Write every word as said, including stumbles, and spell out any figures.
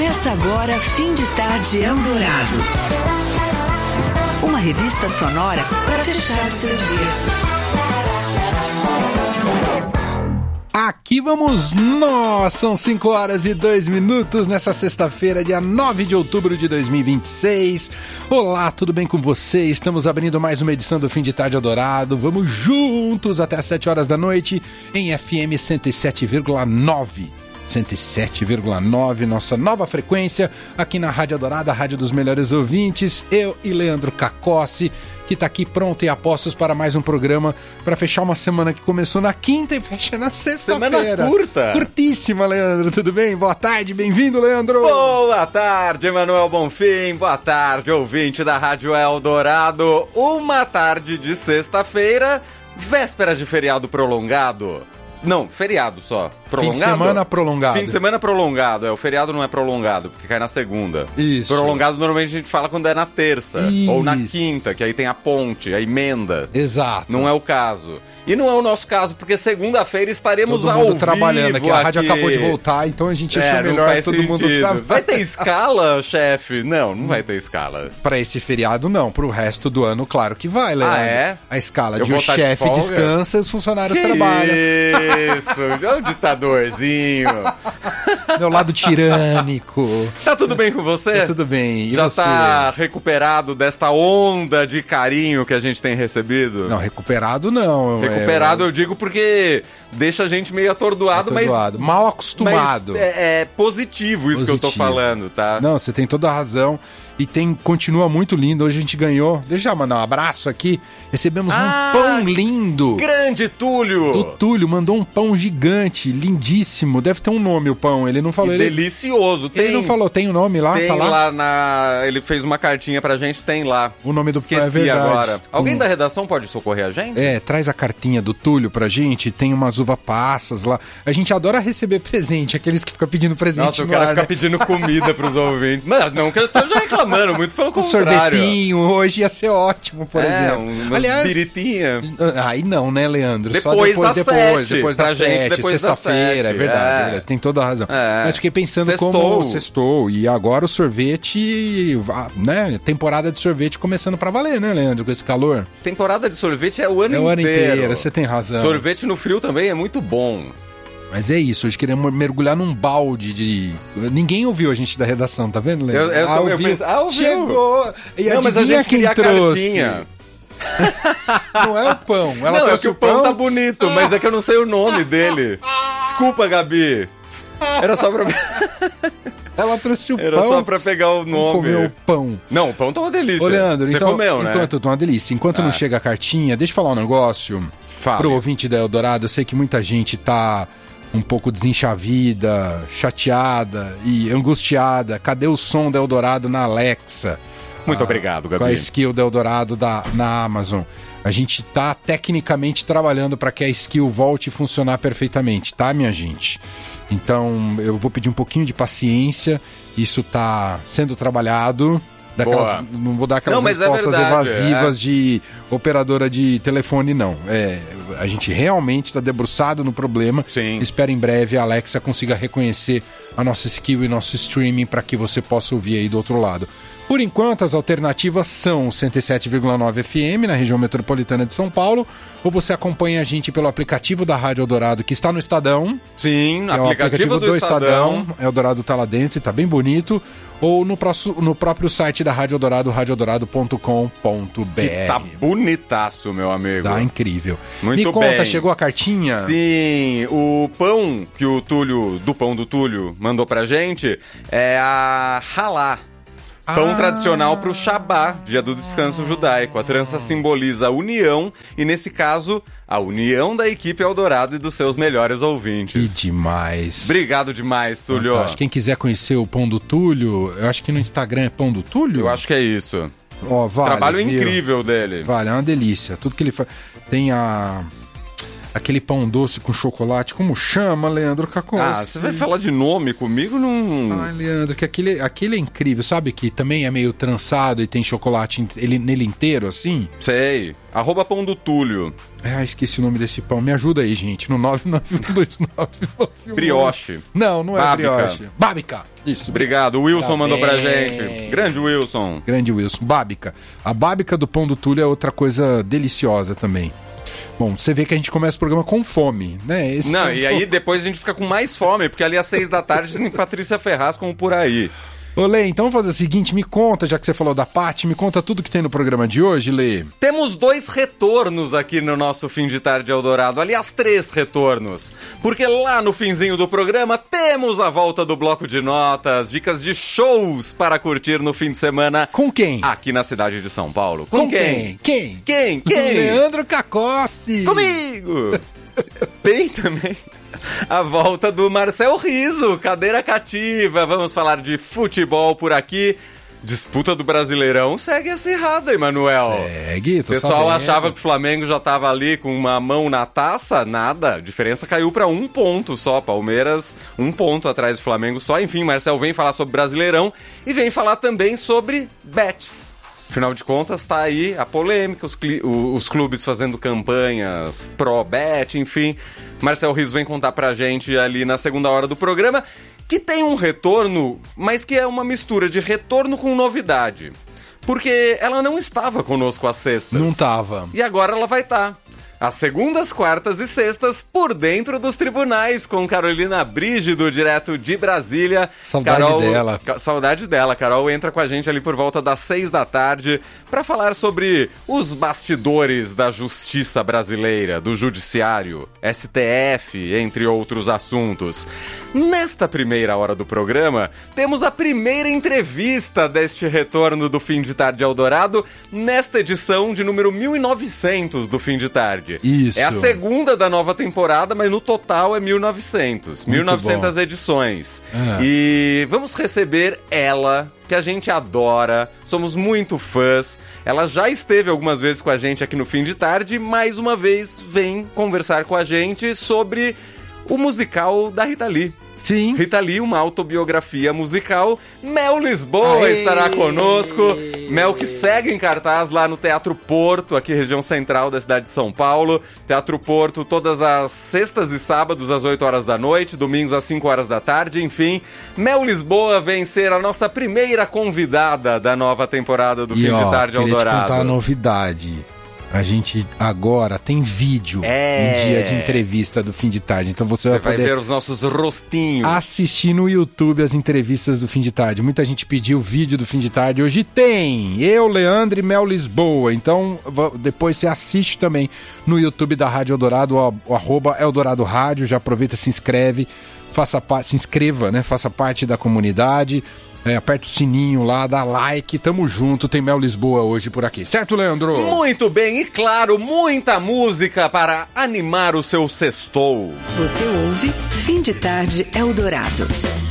Começa agora Fim de Tarde Eldorado. Uma revista sonora para fechar o seu dia. Aqui vamos nós, são cinco horas e dois minutos nessa sexta-feira, dia nove de outubro de dois mil e vinte e seis. Olá, tudo bem com você? Estamos abrindo mais uma edição do Fim de Tarde Eldorado. Vamos juntos até às sete horas da noite em F M cento e sete vírgula nove. cento e sete vírgula nove, nossa nova frequência aqui na Rádio Eldorado, a rádio dos melhores ouvintes. Eu e Leandro Cacossi, que está aqui pronto e a postos para mais um programa para fechar uma semana que começou na quinta e fecha na sexta-feira. Semana curta. Curtíssima, Leandro. Tudo bem? Boa tarde, bem-vindo, Leandro. Boa tarde, Emanuel Bonfim. Boa tarde, ouvinte da Rádio Eldorado. Uma tarde de sexta-feira, véspera de feriado prolongado. Não, feriado só. Prolongado? Fim de semana prolongado. Fim de semana prolongado. É, o feriado não é prolongado, porque cai na segunda. Isso. Prolongado normalmente a gente fala quando é na terça. Isso. Ou na quinta, que aí tem a ponte, a emenda. Exato. Não é o caso. E não é o nosso caso, porque segunda-feira estaremos todo ao mundo vivo trabalhando aqui. A rádio aqui. acabou de voltar, então a gente achou É, não melhor faz todo sentido. mundo trabalhar. Vai ter escala, chefe? Não, não vai ter escala. Pra esse feriado, não. Pro resto do ano, claro que vai, Leandro. Ah, é? A escala Eu de vou o tá de chefe folga? descansa e os funcionários Que trabalham. isso, é um ditadorzinho. Meu lado tirânico. Tá tudo bem com você? Tá tudo bem. E Já você? tá recuperado desta onda de carinho que a gente tem recebido? Não, recuperado não. Recuperado é, eu digo porque deixa a gente meio atordoado, atordoado. mas... Mal acostumado. Mas é, é positivo isso Positivo. que eu tô falando, tá? Não, você tem toda a razão. E tem, continua muito lindo. Hoje a gente ganhou. Deixa eu mandar um abraço aqui. Recebemos Ah, um pão lindo. Grande Túlio! Do Túlio, mandou um pão gigante, lindíssimo. Deve ter um nome o pão. Ele não falou. E Ele, delicioso. Tem, ele não falou, tem o nome lá? Tem Tá lá? lá na... Ele fez uma cartinha pra gente, tem lá. O nome do pão é Esqueci verdade. agora. Alguém Hum. da redação pode socorrer a gente? É, traz a cartinha do Túlio pra gente, tem umas uva passas lá. A gente adora receber presente, aqueles que ficam pedindo presente. Nossa, o no cara ar, fica né? pedindo comida pros ouvintes. Mas não, que eu tô já reclamando, muito pelo Um contrário. sorvetinho, hoje ia ser ótimo, por é, exemplo. umas Aliás, biritinha. aí não, né, Leandro? Só Depois depois, das depois, sete. depois Pra das gente, sete, depois das sexta-feira, é sete, verdade, é. é verdade, tem toda a razão. É. Mas fiquei pensando Sextou. como sextou, e agora o sorvete, né, temporada de sorvete começando pra valer, né, Leandro, com esse calor? Temporada de sorvete é o ano É inteiro. o ano inteiro, você tem razão. Sorvete no frio também é muito bom. Mas é isso, hoje queremos mergulhar num balde de... Ninguém ouviu a gente da redação, tá vendo, Leandro? Eu, eu, ah, eu ouviu. pensei, ah, ouviu. Chegou! E Não, mas a adivinha gente quem queria a trouxe? cartinha. Não é o pão. Ela não, é trouxe que o pão, tá bonito, mas é que eu não sei o nome dele. Desculpa, Gabi. Era só pra... Ela trouxe o Era pão. só pra pegar o nome. Comeu o pão. Não, o pão tá uma delícia. Ô, Leandro, Você então, comeu, né? enquanto tá uma delícia. Enquanto Ah. não chega a cartinha, deixa eu falar um negócio. Fale. Pro ouvinte da Eldorado, eu sei que muita gente tá um pouco desenchavida, chateada e angustiada. Cadê o som da Eldorado na Alexa? Muito Ah, obrigado, Gabi. Com a skill da Eldorado da, na Amazon. A gente tá tecnicamente trabalhando para que a skill volte a funcionar perfeitamente, tá, minha gente? Então, eu vou pedir um pouquinho de paciência. Isso tá sendo trabalhado. Daquelas, não vou dar aquelas Não, mas é respostas verdade, evasivas é. de operadora de telefone, não. É, a gente realmente está debruçado no problema. Sim. Espero em breve a Alexa consiga reconhecer a nossa skill e nosso streaming para que você possa ouvir aí do outro lado. Por enquanto, as alternativas são o cento e sete vírgula nove F M na região metropolitana de São Paulo, ou você acompanha a gente pelo aplicativo da Rádio Eldorado, que está no Estadão. Sim, É o aplicativo, do, Estadão. Eldorado tá lá dentro e tá bem bonito. Ou no, próximo, no próprio site da Rádio Eldorado, rádio eldorado ponto com ponto b r. Que tá bonitaço, meu amigo. Tá incrível. Muito Me conta, bem. chegou a cartinha? Sim, o pão que o Túlio, do pão do Túlio, mandou pra gente é a halá. Pão Ah. tradicional pro Shabá, dia do descanso judaico. A trança simboliza a união e, nesse caso, a união da equipe Eldorado e dos seus melhores Que ouvintes. demais. Obrigado demais, Túlio. Fantástico. Quem quiser conhecer o Pão do Túlio, eu acho que no Instagram é Pão do Túlio? Eu acho que é isso. Ó, vale, Trabalho viu? incrível dele. Vale, é uma delícia. Tudo que ele faz. Tem a... aquele pão doce com chocolate, como chama, Leandro Cacossi? Ah, você vai falar de nome comigo? Não... Ai, Leandro, que aquele, aquele é incrível, sabe que também é meio trançado e tem chocolate ele, nele inteiro, assim? Sei, arroba pão do Túlio. Ah, esqueci o nome desse pão, me ajuda aí, gente, no nove nove um dois nove nove. Brioche. Não, não é Bábica. brioche. Bábica. Isso. Obrigado, o Wilson Tá mandou bem. pra gente. Grande Wilson. Grande Wilson. Bábica. A bábica do pão do Túlio é outra coisa deliciosa também. Bom, você vê que a gente começa o programa com fome, né? Esse Não, é um e aí depois a gente fica com mais fome, porque ali às seis da tarde tem Patrícia Ferraz como por aí. Ô, Lê, então vamos fazer o seguinte, me conta, já que você falou da Paty, me conta tudo que tem no programa de hoje, Lê. Temos dois retornos aqui no nosso Fim de Tarde Eldorado. Aliás, três retornos. Porque lá no finzinho do programa temos a volta do bloco de notas, dicas de shows para curtir no fim de semana. Com quem? Aqui na cidade de São Paulo. Com, Com quem? Quem? Quem? Quem? Leandro Cacossi. Comigo! Tem também a volta do Marcel Riso, cadeira cativa. Vamos falar de futebol por aqui. Disputa do Brasileirão segue acirrada, Emanuel. Segue, tô O pessoal sabendo. achava que o Flamengo já tava ali com uma mão na taça, nada. A diferença caiu pra um ponto só. Palmeiras, um ponto atrás do Flamengo só. Enfim, Marcel vem falar sobre Brasileirão e vem falar também sobre bets. Afinal de contas, tá aí a polêmica, os, cli- os clubes fazendo campanhas pró-bet, enfim. Marcel Riso vem contar pra gente ali na segunda hora do programa, que tem um retorno, mas que é uma mistura de retorno com novidade. Porque ela não estava conosco às sextas. Não tava. E agora ela vai estar. Às segundas, quartas e sextas, por dentro dos tribunais, com Carolina Brígido, direto de Brasília. Saudade Carol, dela. Ca- saudade dela. Carol entra com a gente ali por volta das seis da tarde para falar sobre os bastidores da justiça brasileira, do judiciário, S T F, entre outros assuntos. Nesta primeira hora do programa, temos a primeira entrevista deste retorno do Fim de Tarde Eldorado, nesta edição de número mil e novecentos do Fim de Tarde. Isso. É a segunda da nova temporada, mas no total é mil e novecentos. Muito mil e novecentas bom. edições. Ah. E vamos receber ela, que a gente adora, somos muito fãs. Ela já esteve algumas vezes com a gente aqui no Fim de Tarde e mais uma vez vem conversar com a gente sobre o musical da Rita Lee. Sim. Rita Lee, uma autobiografia musical. Mel Lisboa Aê! estará conosco. Mel que segue em cartaz lá no Teatro Porto, aqui região central da cidade de São Paulo. Teatro Porto todas as sextas e sábados às oito horas da noite, domingos às cinco horas da tarde, enfim. Mel Lisboa vem ser a nossa primeira convidada da nova temporada do E Fim ó, de Tarde queria te Eldorado. contar a novidade. A gente agora tem vídeo É. em dia de entrevista do Fim de Tarde. Então você, Você vai vai poder ver os nossos rostinhos. assistir no YouTube as entrevistas do Fim de Tarde. Muita gente pediu vídeo do Fim de Tarde. Hoje tem eu, Leandro e Mel Lisboa. Então va- depois você assiste também no YouTube da Rádio Eldorado, o, o arroba Eldorado Rádio. Já aproveita, se inscreve, faça parte, se inscreva, né? Faça parte da comunidade. É, aperta o sininho lá, dá like, tamo junto. Tem Mel Lisboa hoje por aqui, certo, Leandro? Muito bem, e claro, muita música para animar o seu sextou. Você ouve Fim de Tarde Eldorado.